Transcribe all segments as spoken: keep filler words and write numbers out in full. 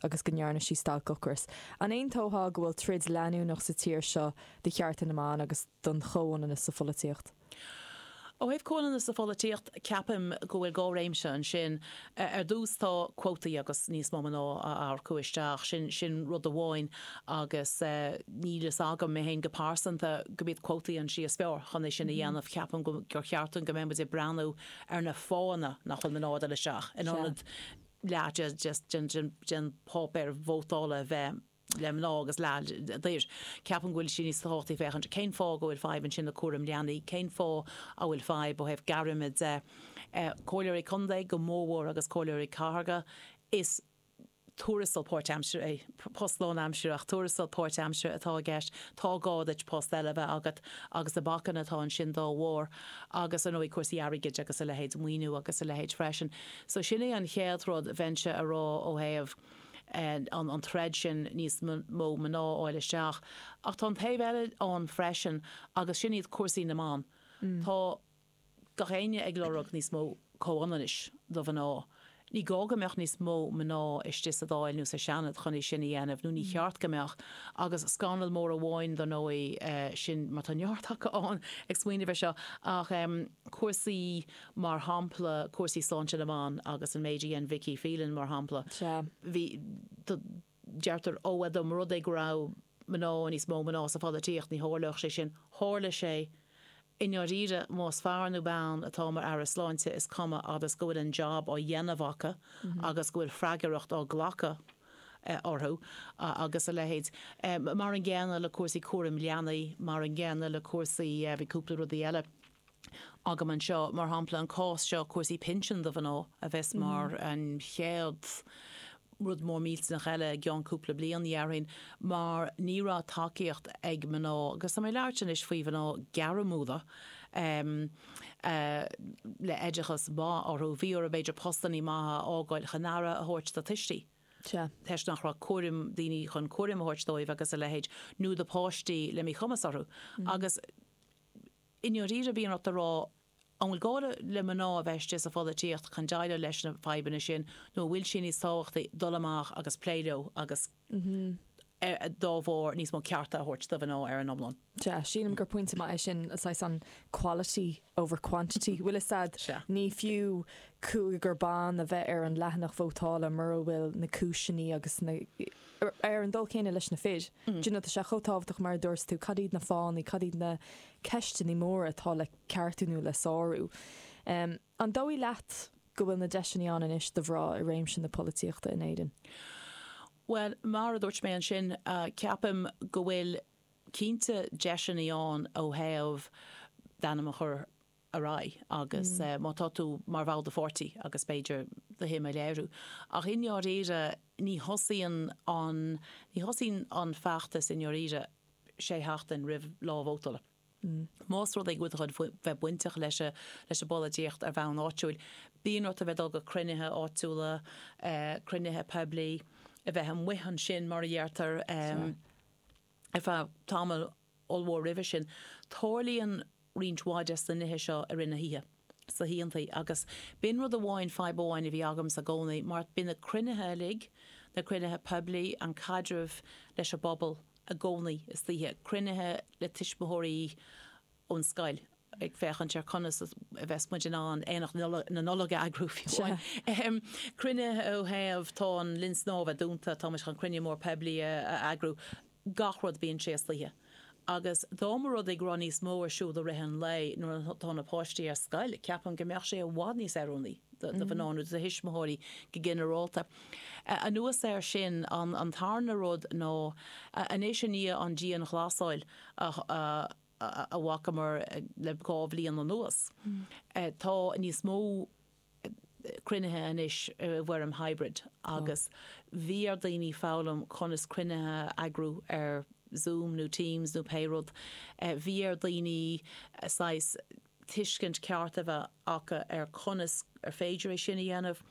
agus gnearna sí stal gocras. An éon tóthá go bhfuil trid leanú nach sa tír seo de cheart in amán agus don choan in sa folatíocht. ó heh cólan is sa folatíocht ceapim go bhfuil gá réimse an sin ar dús tá quotaí agus níos mó ná ar cuaisteach sin sin rud amháin agus nílas agam mé hén gopásanta go bíad quotaí an si a speir chuna sin na dhéanamh ceapam gur cheartan go mé é breanú ar na fána nach chun na náda le seach in anad leide just gin pop ar bhótála bheith lem ná agus lá déir ceapan ghfuil sin níos tátaí fechan céin fá go bhfuil fáib an sin na cuam leanaí céin fá a bhfuil fáib ó hebh garimid cóileirí condé go móhór agus cóileirí carga is túrastal Port Amsir é postlán amsireach túrastal Port Amsir atá gceist tá gáid post eile bheith agat agus a bacan atá an sin dá mhór agus an ó cuasaí airigid agus a lehéid muoinú agus a lehéid freisin so sin é an chéadród bhainse a rá ó héamh an an thread sin níos mó mná áile seach ach tá taobh eile an freisin agus sin iad cuasaí na man tá gachéine ag lorach níos mó cóananis do bhaná ní gágameach níos mó mná is tí a dáil nó sa seanad chuní sin dhéanamh nó ní cheart gomeach agus scanal mór a bháin don nóí sin mar tá neartach an ag smuoine bheith seo ach cuasaí mar hampla cuasaí sáinte amán agus an méidí an Vicky Phelan mar hampla bhí deartar óhad am rud ag rá mná níos mó mná sa fadatíocht ní hálach sé sin hála sé in your ríide más fearnú bán atá mar ar sláinte is cuma agus go bhfuil an job ó dhéanamhacha agus go bhfuil freigeacht á ghlacha orthú agus a lehéid mar an gceanna le cuasaí cuaram leanaí mar an gceanna le cuasaí bhí cúpla rudí eile agam an seo mar hampla an cás seo cuasaí pension do bhaná a bheits mar an chéad rud mór mílt nach eile gan cúpla blian dhearin mar nírá takeíocht ag mná agus mé leirtin is faoi bhaná garamúda um, uh, le éidechas bá orú bhí ar a beidir postaní maithe ágáil chanara a thuirt statistí. Teis nach ra cuarim daoine chun cuarim a thuirtóibh agus a lehéid nó de páistí le mí chumasarú agus inioríre bíon at rá an bhfuil gáda le mná a bheiste a fádatíocht chun deile leis na feibanna sin nó bhfuil sin níos táchta dolamach agus pléidó agus dámhór níos mó cearta a thuirt do bhaná ar an omlan. Ja, sínam gur pointe mai sin asáis an quality over quantity. Bhfuil is sad ní fiú cúig gur bán a bheith ar an leathnach fótála mar bhfuil na cúisiní agus na ar an dul céine leis na fid. Dúna a se chotábhaach mar dúirs tú cadíd na fánaí, cadíd na ceisteaní mór atá le ceartúnú le sáú. Um, an dóí leat go bhfuil na deisinaí an inis de bhrá i réim sin na polítíochta in éidir. Well, mar a dúirt mé an sin uh, ceapim go bhfuil cínte deisinaí an ó héamh danam chur ará agus mm. uh, má tá tú mar bhil de forty agus beidir de hé mé léirú. Ach inneor éire ní hosaíon an ní hosaíon an feachtas inneor éire sé heachtain rih lámhótala. Más rud ag go chud bheith buinteach leis leis a bolladíocht ar bhean áitiúil. Bíon rud a bheith go crunithe áitiúla, uh, crunithe peblií, a bheith an muhan sin mar dheartar um, a bheith tamil olmhór rih sin. Tháirlíonn riontáide sa nithe seo a rinne híthe sa híontaí agus bin rud a bháin feibáin a bhí agam sa gcónaí mar bin na crunithe lig na crunithe peblií an cadrih leis a bobbal a gcónaí is títhe crunithe le tiismothirí ón scail ag fechan tear conas a bheits muidir an éach na nólaga agrúfiúin. Crunne ó héamh tá an linsnábh dúnta támas chun crunne mór peblií a agrú gachrod bíon sé slíthe. Agus dámarrod ag rá níos mó siúd a rihan lei nuair tá na páistí ar scail ceapan go meach sé a bhád níos airúnaí de bhanánú a hisismothirí go generalta. A nuas ar sin an an tarna rud nó an éisi ní an dí an chlásáil a a bhacamar le gábhlíon an nuas. Tá níos mó crunithe inis bhfuirm hybrid agus bhí ar daoine fálam conas crunithe agrú ar Zoom nó Teams nó Payrod. Bhí ar daoine sais tuiscint ceart a bheith acha ar conas ar féidir sin a dhéanamh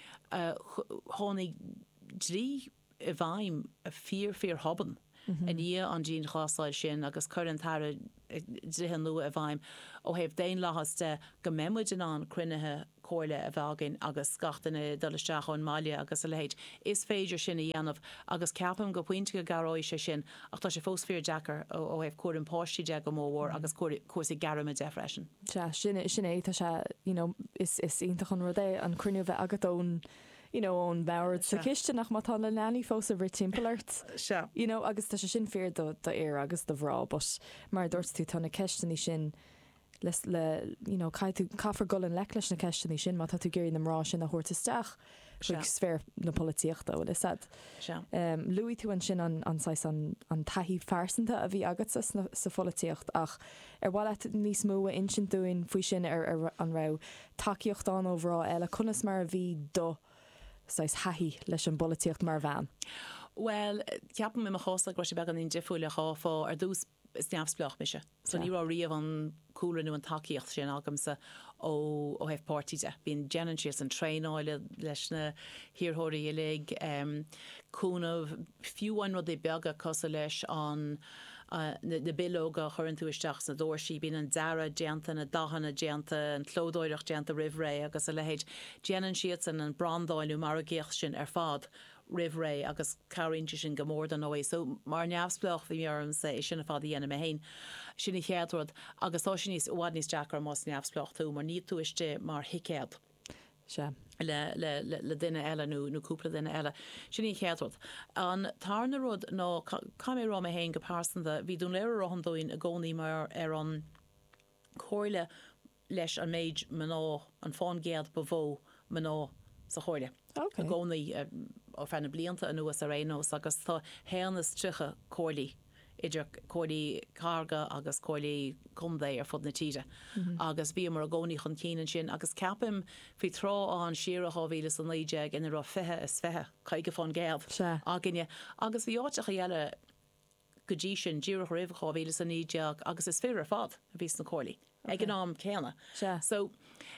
tháinig drí a bhaim a fíor fíor hoban. Mm-hmm. And yeah, an dín chlásáil sin agus chuann thara drithe nua a bhaim ó hebh déon láhas de go mémuid an crunithe cóile a bhagin agus gatainna dolisteach ón Máile agus a lehéid. Is féidir sin a dhéanamh agus ceapam go pointe go garáid sé sin ach tá sé fósfér Jackar ó héh cuar an páistí de go mór agus cuasa garama de freisin. Se sin sin é tá se is is ionintach an rudé an cruinniú bheith agatón you know, ón bhard sa ciste nach má tá le leanaí fós a bhrí timpplairt. Se. You know, agus tá sé sin fear do éar agus do bhrá, but mar dúirt tú tána ceisteaní sin les le you know, cai tú caafar go an leicleis na ceisteaní sin má tá tú géirí na mrá sin a thuirtasteach chuig sfér na políochta bhfuil is sad. Um, Luí tú an sin an an an, an taithí farsanta a bhí agat sa, sa políocht ach ar bhile níos mó a insin dúin faoi sin ar, ar an rá takeíocht an ó bhrá eile chunas mar a bhí do sais hahi leis an bolíocht mar bhean. Well, ceapan mi mar chósta go sé began in difúile cháá ar dús is neamhsplach mise. So ní rá riamh an coolanú an takeíocht sin agamsa ó ó heh pártíide. Bhín jean sios an tréáile leis na hirirthirí ilig um, cúnamh fiúhain rud é beaga cosa leis an Uh, na, na bilóga churann tú isteach na dóirsí bín an dara déanta na dahanna déanta an clódóireach déanta rihré agus a lehéid déanaan siad san an brandáinú mar a ggéoch sin ar fád rihré agus cairínte sin gomór an óé. So mar neamhsplach bhí arm sa é sinna fád dhéana mé hain sinna chéadrod agus tá sin níos bhhad níos Jackar más neamhsplach tú mar ní tú iste mar hicéad. Se. Le, le, le, le duine eile nó nó cúpla duine eile. Sin í chéadrod. An tarna rud nó cai mé rá mé héin go pásanta, bhí dún léir rohandóin a gcónaí mar ar an chóirle leis an méid maná an fáin géad bhó maná sa chóirle. Okay. A gcónaí ó fearna blianta an nuas a rénos agus tá héanas tucha cóirlaí. Idir cóirlaí carga agus cóirlaí cumdé ar fud na tíide. Mm-hmm. Agus bí mar a gcónaí chun cían sin agus ceapim fhí trá an siar a hábhíle san léide in ra fithe is fithe caige fáin géad aginine. Agus bhí áiteach a dhéile go dtí sin díoch rih hábhíle san níideach agus is fear ar fad a bhís na cóirlaí. Ag an am céanna. So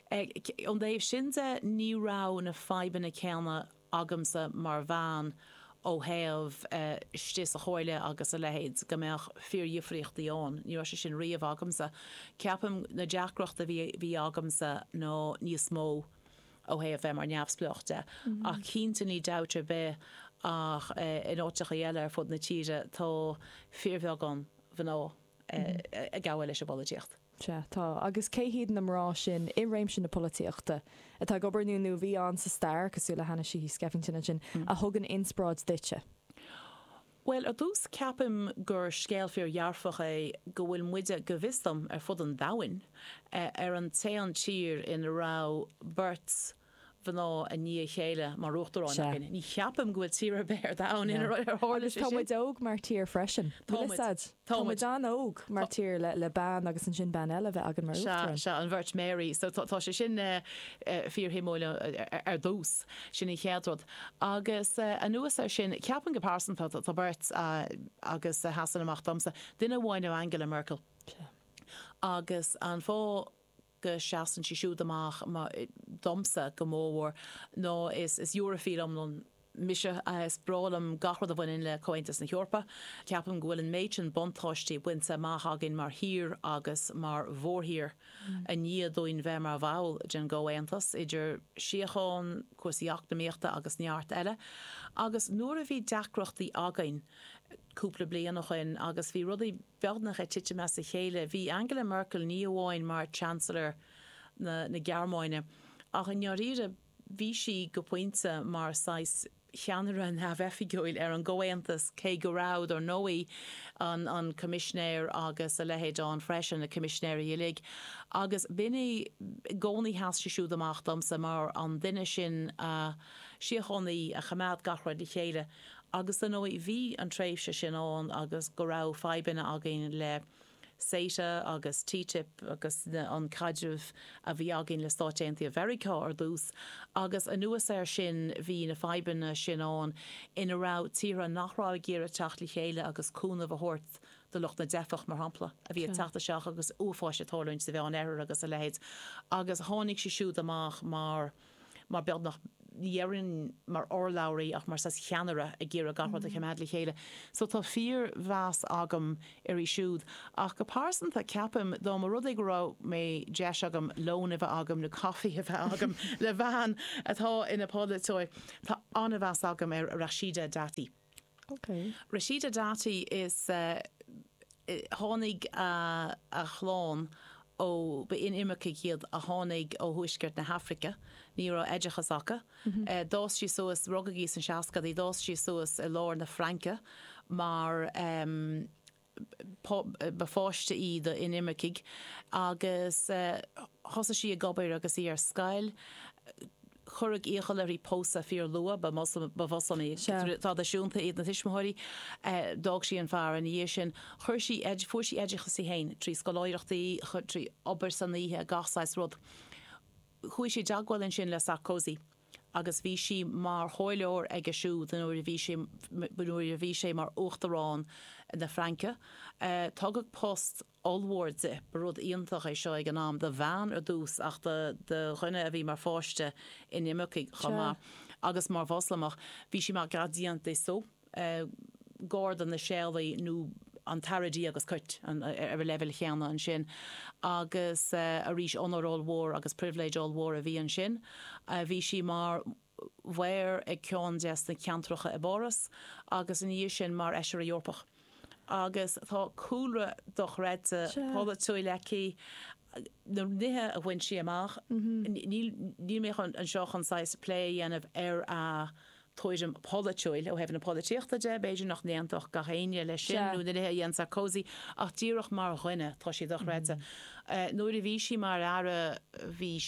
an déobh sinse ní rá na feibanna céanna agamsa mar bhean ó héamh uh, stis a chóile agus a lehéid go meach fíor dhifriochtaí an. Ní sé sin riamh agamsa. Ceapam na deacrochta bhí agamsa nó níos mó ó héamh bheith mar neamhsplachta. Mm-hmm. Ach cínta ní dabhte be ach uh, in áiteach a dhéile ar fud na tíide tá fíorbheag an bhaná uh, a gafuil leis a bolíocht. Se tá agus cé híad na mrá sin i réim sin na políochta. Atá gobarnú nó bhí an sa stair cosú le hena si scefingtina sin a thugann inspráid duite. Well, a dús ceapim gur scéalfir jarfach é go bhfuil muide go bhistam ar fud an dahain uh, ar an téan tír in a rá burt bhaná a ní chéile mar ruachtarrán. Ní cheapam go bhfuil tír bear dain in ar hála Tá muid óg mar tír freisin. Tá muid an óg mar tír le le ban agus an sin ban eile bheith agan mar ruachtarrán. Se an bhirt Mary, so tá sé sin fíor himóile ar dús sin í chéadrod. Agus an nuas ar sin ceapan go pásanta tá burt agus hasan amach domsa duine bháin ó Angela Merkel. Agus an fá go seaan si siúd amach domsa go mór nó is is Eurofil am mise is bralam gachrad a bhain le cointas na Heorpa. Ceapan go bhfuil an méid an bontáistí buinte maithagin mar hir agus mar mhórthír mm. a ní dóin bheith mar bháil den ggóhaontas idir siocháin cuasaíocht naíochta agus neart eile. Agus nuair a bhí deacrochtaí againn cúpla blian nach chuin agus bhí rudaí beadnach a tiite me sa chéile. Bhí Angela Merkel ní amháin mar Chancellor na, na Gearmáine. Ach an nearíre bhí si go pointe mar sais cheanaran ha bheithigúil ar an ggóhaontas cé go rád ar nóí an, an commissionéir agus a lehéid an freisin na commissionéir ilig. Agus binne gcónaí heas si siúd amach domsa mar an duine sin uh, siochánaí a chamád gachraid i chéile. Agus an nóí bhí an tréimhse sin an agus go rá feibanna agin le Séite agus T T I P agus an cadrih a bhí agin le Stáittéanta America ar dús agus a nuas ar sin bhí na feibanna sin an ina rá tíra nachrá géire techt le chéile agus cúna bh hort do lucht na defach mar hampla a bhí teachta seach agus uafáiste tálainn sa bheith an air agus a lehéid agus tháinig si siúd amach mar mar beag nach dhéann mar orlairí ach mar sa cheanara a ggéar a garhad a cheméad le chéile. So tá fíor bheas agam ar í siúd. Ach go pásan tá ceapam dá mar rud ag rá mé deis agam lón a bheith agam na cofí a bheith agam le bhean atá ina pódatóid. Tá anna bheas agam ar Rashida Dati. Okay. Rashida Dati is uh, tháinig uh, a chlán ó be in imimecha iad a tháinig ó thuisceart na Hafrica, ní ra éidechas acha. Dás sí suas rugagaí san seaca, í dás sí suas i lár na Franca, mar um, befáiste iad in imimecaig, agus uh, thosa sí a gobair agus í ar scail, churag íchal ar í pósa fíor lua ba bhasanna tá a siúnta iad na tiismóirí dag sí an fear an dhé sin chuir sí fuair sí éidecha sí héin trí scoláireachtaí chu trí obair saníthe gasáis rud. Chuaigh sí deagháil sin le Sarkozy agus bhí sí mar háileor ag a siúd an uair a bhí sé mar uachtarrán na Franca. Tugad post allwardse berod íontach é seo ag an náam de bhean ar dús ach de rinne a bhí mar fáiste in imimecaig chumá agus mar bhoslamach bhí sí mar gradient é so Gordon na séalaí nó an taradí agus cuit ar level cheanna an sin agus a rís honorall war agus privilege all war a bhí an sin bhí sí mar bhair ag ceann deas na ceantracha i Boris agus in dhé sin mar eisiir a Eorpach. Agus tá coolra doch réite hola túi lecí na nithe a bhain si amach ní mé an seochan sais play anmh ar a toidem polúil ó hefn na políochtta de beidir nach neantoch gahéine le sinú na nithe dhéan Sarkozy ach díoch mar chuine tá si doch réite. Nuair a bhí si mar ara bhí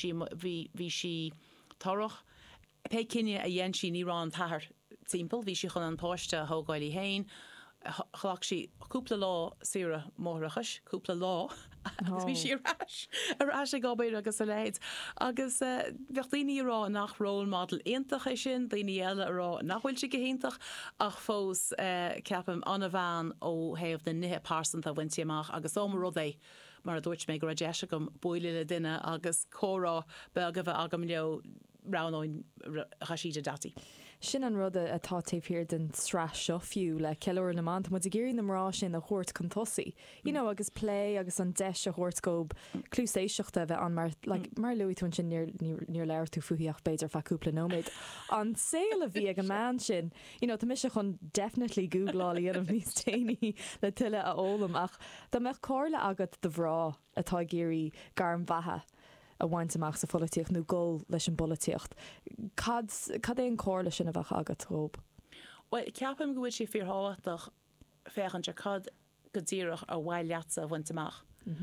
si torach pe cinenne a dhéan si ní rá an tair timppel, bhí si chun an páiste thógáilí hain. Chlach sí cúpla lá sira mórachas, cúpla lá agus bhí sí arás arás a gabéir agus a léid. Agus bheith daoine rá nach role model aontaach é sin, daoine eile rá nachhfuil si go héintach ach fós ceapam anna bhean ó héamh na nithe pásant a bhaintí amach agus ó mar rud é mar a dúirt mé go deise gom buile le duine agus córá beag a bheith agam leo ránáin Rashida Dati. Sin an rud atá taobhhir den srás seo fiú le ceir na man, mu géirí na mrá sin a chóirt chun tosaí. You know, agus play agus an deis a chóirtcóib clúséiseachta bheith an mar like, mar luí tún sin níor leir tú fuíoach beidir faúpla nóméid. An saoil a bhí ag an man sin, you know, tá mis chun definitely googláí an níos déine le tuile a ólam ach Tá meach cóirla agat de bhrá atá géirí gar an bhathe. A bhaint amach sa folíocht nó ggóil leis an bolíocht. Cad é an cóir sin a bheith agat trób? Well, ceapim go bhfuil sé fíortháach féchan de cad go ddíireach ar bhhailleatsa a bhaint amach.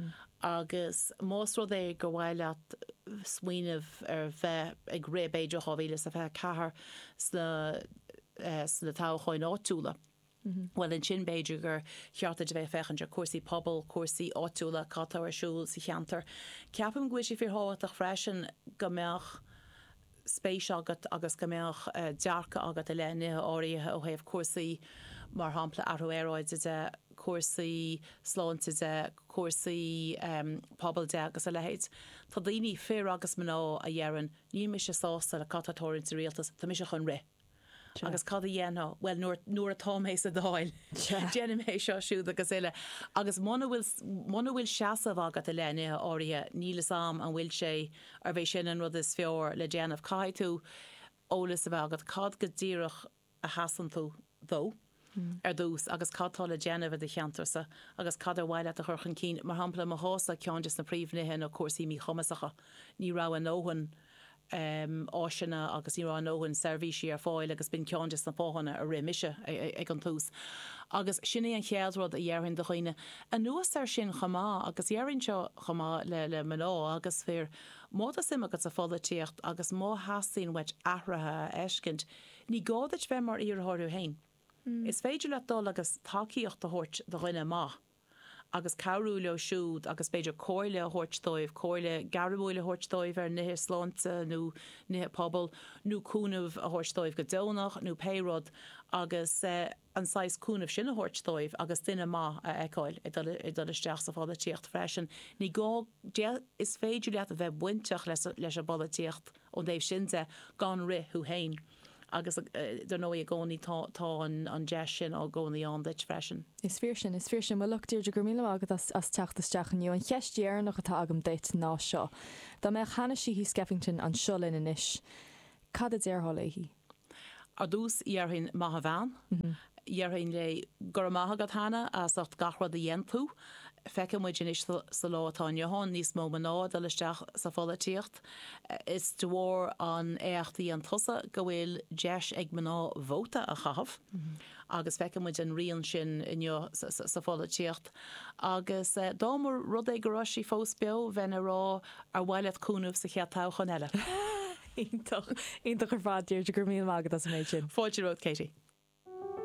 Agus más rud é go bhhaileat smaoinemh ar bheith ag ré beidir chohíle a bheith cethar le táchaáin áitiúla. Well in sin beidir gur cheartta de bheith fechan de cuasaí pobl, cuasaí áitiúla, catá ar siúil sa cheantar. Ceapam go bhfuil sé fíortháach freisin go mbeadh spéis agat agus go mbeadh dearcha agat a lenne áirithe ó thaobh cuasaí mar hampla arhuaráide de cuasaí sláinte de cuasaí um, pobl de agus a lehéid. Tá daoine fear agus mná a dhearann ní mis sé sásta le catatóirn sa rialtas, tá mis se chun ré. Agus cad a dhéaná, well nuair a táméis a dáil. Déanam é seo siúd agus ile. Agus mna bhfuil seasamh agat a lenne áirithe níle sam an bhfuil sé ar bheith sin an rud is fearr le déanamh cai tú ólas a bheith agat cad go ddíireach a hasan tú dó. Ar dús agus cadtá le déanamh de cheantarsa agus cad ar bhhaile a churchan cín mar hampla a hása ceantas na príomhnithe nó cuasaí mí chumasacha ní rá an óhan Um, áisina agus ní rá nóhann servíisi ar fáil agus bin ceantas na fáhanna a réimiise ag an tús. Agus sinna an cheadrod a dhearhann do chuoine. A nuas ar sin chamá agus dhearann seo chamá le le mná agus fear móda sim agus a folatíocht agus mó hasín weit ahrathe eiscint ní gáid bheith mar iarthú hain. Mm. Is féidir le dul agus takeíocht a thuirt do chuine má. Agus cabhrú le siúd agus beidir cóirle a thuirtdóibh, cóirle garmúile thuirtdóibh ar nithe sláinte nó nithe pobl, nó cúnamh a thuirtdóibh go donach, nó péród agus uh, an sais cúnamh sin a thuirtóibh agus duine má a eáil i dul isteach sa fád a tíocht freisin. Ní gá is féidir leat a bheith buinteach leis leis a ball a tíocht ó déobh sinse gan ri thu hain. agus do nó i gcónaí tá an de sin á gcónaí an deit freisin. Is fear sin, is fear sin bhfuil luchttíir gur míle agad as teachtasteachniu an cheistíar nach atá agam deit ná seo. Tá mé chana si hí Skeffington an seo in inis. Cad is ar hála hí? Ar dús iarhin maithe bhean, iarhin le gur maithagad hana as ort gachrad a dhéantú, feice muid in is sa lá atá Johan níos mó man ná a leisteach sa fála tíocht. Is dúir an éachtaí an tosa go bhfuil deis ag man ná bhóta a chahabh, agus feice muid an rion sin inniu sa fála tíocht. Agus dámar rud é go raibh sí fós beo bhein rá ar bhhailad cúnamh sa cheatá chun eile. Ítach ítach ar fád dúir gur míle agad as méid sin. Fáilte rud, Katie.